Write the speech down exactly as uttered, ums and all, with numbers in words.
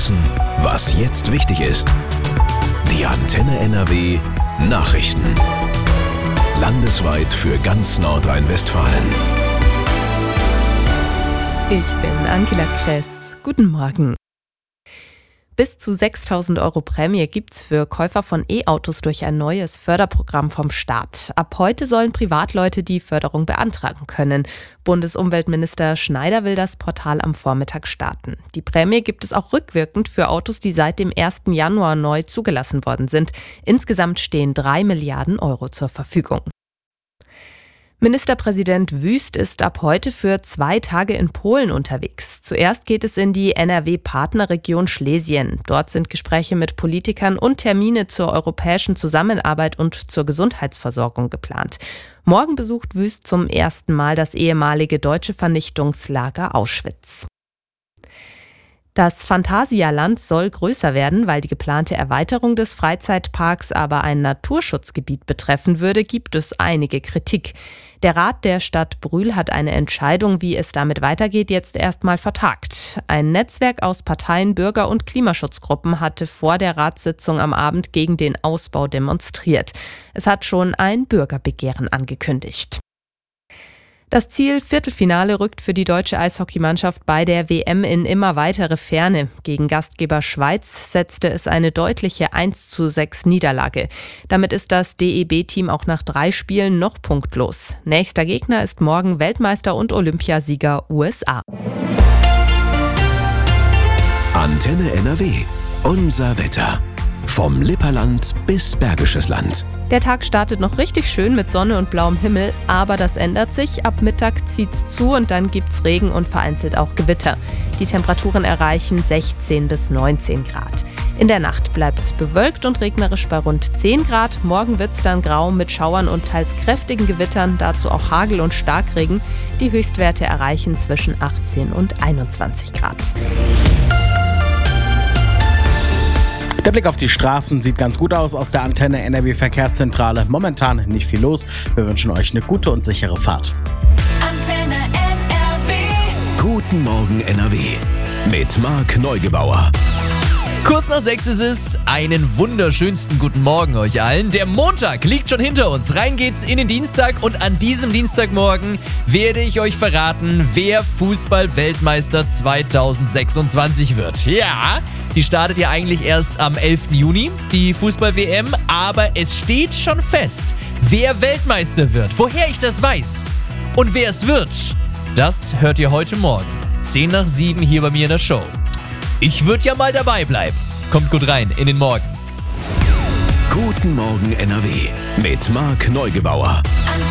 wissen, was jetzt wichtig ist. Die Antenne N R W Nachrichten. Landesweit für ganz Nordrhein-Westfalen. Ich bin Angela Kress. Guten Morgen. Bis zu sechstausend Euro Prämie gibt's für Käufer von E-Autos durch ein neues Förderprogramm vom Staat. Ab heute sollen Privatleute die Förderung beantragen können. Bundesumweltminister Schneider will das Portal am Vormittag starten. Die Prämie gibt es auch rückwirkend für Autos, die seit dem ersten Januar neu zugelassen worden sind. Insgesamt stehen drei Milliarden Euro zur Verfügung. Ministerpräsident Wüst ist ab heute für zwei Tage in Polen unterwegs. Zuerst geht es in die N R W-Partnerregion Schlesien. Dort sind Gespräche mit Politikern und Termine zur europäischen Zusammenarbeit und zur Gesundheitsversorgung geplant. Morgen besucht Wüst zum ersten Mal das ehemalige deutsche Vernichtungslager Auschwitz. Das Phantasialand soll größer werden, weil die geplante Erweiterung des Freizeitparks aber ein Naturschutzgebiet betreffen würde, gibt es einige Kritik. Der Rat der Stadt Brühl hat eine Entscheidung, wie es damit weitergeht, jetzt erstmal vertagt. Ein Netzwerk aus Parteien, Bürger- und Klimaschutzgruppen hatte vor der Ratssitzung am Abend gegen den Ausbau demonstriert. Es hat schon ein Bürgerbegehren angekündigt. Das Ziel Viertelfinale rückt für die deutsche Eishockeymannschaft bei der W M in immer weitere Ferne. Gegen Gastgeber Schweiz setzte es eine deutliche eins zu sechs Niederlage. Damit ist das D E B-Team auch nach drei Spielen noch punktlos. Nächster Gegner ist morgen Weltmeister und Olympiasieger U S A. Antenne N R W. Unser Wetter. Vom Lipperland bis Bergisches Land. Der Tag startet noch richtig schön mit Sonne und blauem Himmel, aber das ändert sich. Ab Mittag zieht's zu und dann gibt's Regen und vereinzelt auch Gewitter. Die Temperaturen erreichen sechzehn bis neunzehn Grad. In der Nacht bleibt's bewölkt und regnerisch bei rund zehn Grad. Morgen wird's dann grau mit Schauern und teils kräftigen Gewittern, dazu auch Hagel und Starkregen. Die Höchstwerte erreichen zwischen achtzehn und einundzwanzig Grad. Der Blick auf die Straßen sieht ganz gut aus aus der Antenne N R W Verkehrszentrale. Momentan nicht viel los. Wir wünschen euch eine gute und sichere Fahrt. Antenne N R W. Guten Morgen N R W mit Marc Neugebauer. Kurz nach sechs ist es. Einen wunderschönsten guten Morgen euch allen. Der Montag liegt schon hinter uns. Rein geht's in den Dienstag und an diesem Dienstagmorgen werde ich euch verraten, wer Fußball-Weltmeister zweitausendsechsundzwanzig wird. Ja, die startet ja eigentlich erst am elften Juni, die Fußball-W M, aber es steht schon fest, wer Weltmeister wird. Woher ich das weiß und wer es wird, das hört ihr heute Morgen. zehn nach sieben hier bei mir in der Show. Ich würde ja mal dabei bleiben. Kommt gut rein in den Morgen. Guten Morgen N R W mit Marc Neugebauer. Antenne